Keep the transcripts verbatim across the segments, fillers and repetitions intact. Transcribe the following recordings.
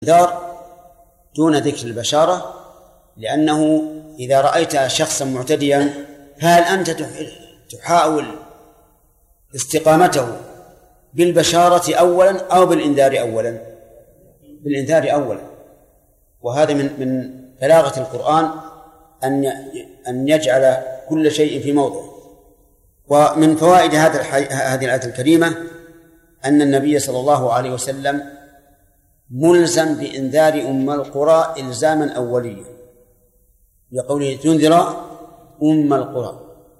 الإنذار دون ذكر البشارة، لأنه إذا رأيت شخصا معتديا فهل أنت تحاول استقامته بالبشارة أولا أو بالإنذار أولا؟ بالإنذار أولا. وهذا من من بلاغة القرآن أن أن يجعل كل شيء في موضعه. ومن فوائد هذا هذه الآية الكريمة أن النبي صلى الله عليه وسلم ملزم بإنذار أم القرى إلزاما أوليا، لقوله تنذر أم القرى،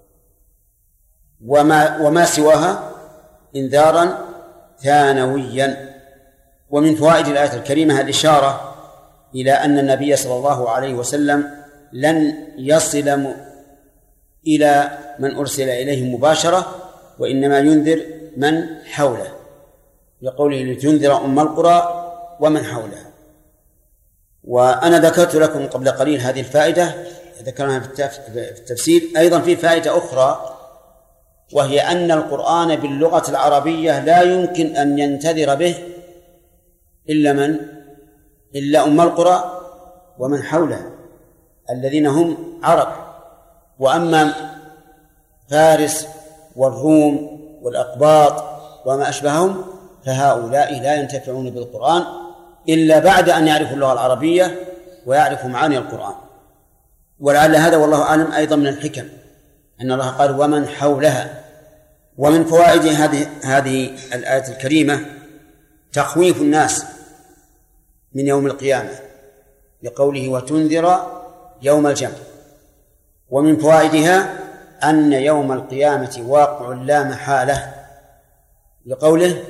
وما وما سواها إنذارا ثانويا. ومن فوائد الآية الكريمة الإشارة إلى أن النبي صلى الله عليه وسلم لن يصل إلى من أرسل إليه مباشرة، وإنما ينذر من حوله، لقوله لتنذر أم القرى ومن حولها. وأنا ذكرت لكم قبل قليل هذه الفائدة، ذكرناها في التفسير. أيضا في فائدة أخرى، وهي أن القرآن باللغة العربية لا يمكن أن ينتذر به إلا من إلا أم القرى ومن حولها الذين هم عرب. وأما فارس والروم والأقباط وما أشبههم فهؤلاء لا ينتفعون بالقرآن إلا بعد أن يعرفوا اللغة العربية ويعرفوا معاني القرآن. ولعل هذا والله أعلم أيضا من الحكم أن الله قال ومن حولها. ومن فوائد هذه هذه الآية الكريمة تخويف الناس من يوم القيامة، لقوله وتنذر يوم الجمع. ومن فوائدها أن يوم القيامة واقع لا محالة، لقوله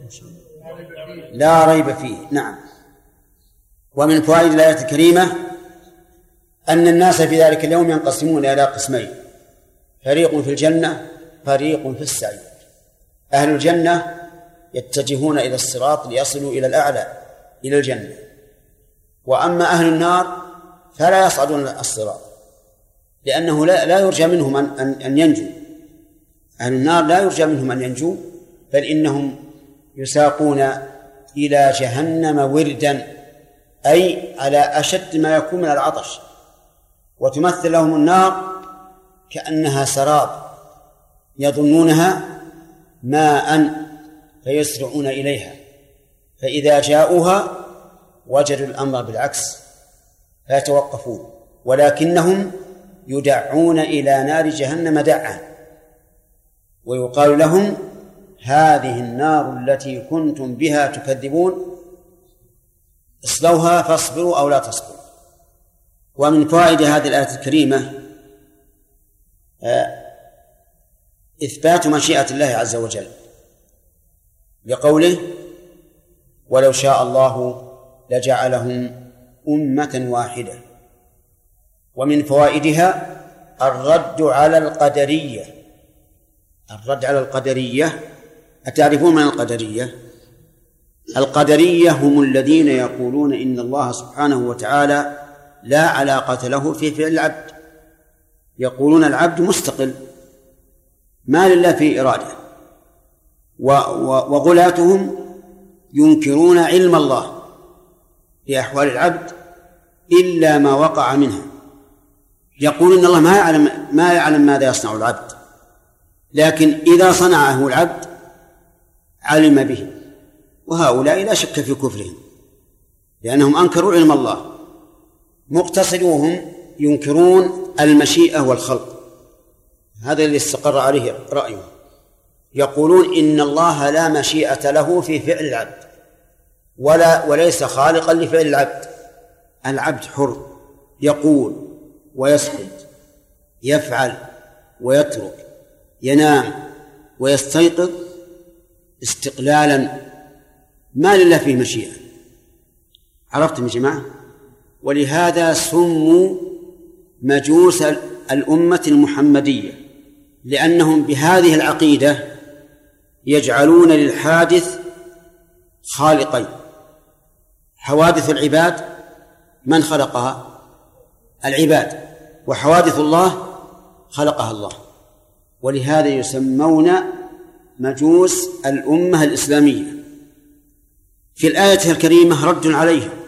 لا ريب فيه. نعم. ومن فوائد الآية الكريمة أن الناس في ذلك اليوم ينقسمون إلى قسمين، فريق في الجنة فريق في السعير. أهل الجنة يتجهون إلى الصراط ليصلوا إلى الأعلى إلى الجنة، وأما أهل النار فلا يصعدون الصراط، لأنه لا, لا يرجى منهم أن, أن ينجوا. أهل النار لا يرجى منهم أن ينجوا، بل إنهم يساقون إلى جهنم وردا، أي على أشد ما يكون من العطش، وتمثل لهم النار كأنها سراب يظنونها ماء فيسرعون إليها، فإذا جاءوها وجدوا الأمر بالعكس فيتوقفون، ولكنهم يدعون إلى نار جهنم دعا، ويقال لهم هذه النار التي كنتم بها تكذبون اصلوها فاصبروا أو لا تصبروا. ومن فوائد هذه الآية الكريمة إثبات مشيئة الله عز وجل، لقوله ولو شاء الله لجعلهم أمة واحدة. ومن فوائدها الرد على القدرية. الرد على القدرية، أتعرفون من القدرية؟ القدرية هم الذين يقولون إن الله سبحانه وتعالى لا علاقة له في فعل العبد، يقولون العبد مستقل ما لله في إرادة. وغلاتهم ينكرون علم الله بأحوال العبد إلا ما وقع منها، يقول إن الله ما يعلم ما يعلم ماذا يصنع العبد، لكن إذا صنعه العبد علم به. وهؤلاء لا شك في كفرهم، لأنهم أنكروا علم الله. مقتصدوهم ينكرون المشيئة والخلق، هذا اللي استقر عليه رأيهم. يقولون إن الله لا مشيئة له في فعل العبد ولا وليس خالقا لفعل العبد. العبد حر، يقول ويسكت، يفعل ويترك، ينام ويستيقظ استقلالا، ما لله فيه مشيئة. عرفتم يا جماعة؟ ولهذا سموا مجوس الأمة المحمدية، لأنهم بهذه العقيدة يجعلون للحادث خالقين. حوادث العباد من خلقها؟ العباد، وحوادث الله خلقها الله. ولهذا يسمون مجوس الأمة الإسلامية. في الآية الكريمة رد عليهم،